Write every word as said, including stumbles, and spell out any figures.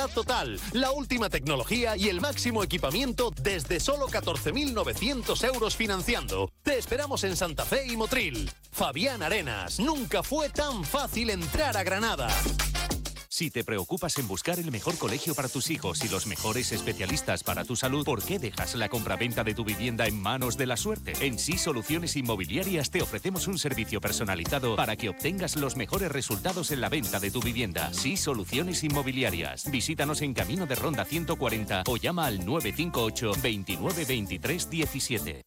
Seguridad total, la última tecnología y el máximo equipamiento desde solo catorce mil novecientos euros financiando. Te esperamos en Santa Fe y Motril. Fabián Arenas, nunca fue tan fácil entrar a Granada. Si te preocupas en buscar el mejor colegio para tus hijos y los mejores especialistas para tu salud, ¿por qué dejas la compraventa de tu vivienda en manos de la suerte? En Sí Soluciones Inmobiliarias te ofrecemos un servicio personalizado para que obtengas los mejores resultados en la venta de tu vivienda. Sí Soluciones Inmobiliarias. Visítanos en Camino de Ronda ciento cuarenta o llama al nueve cinco ocho, veintinueve, veintitrés, diecisiete.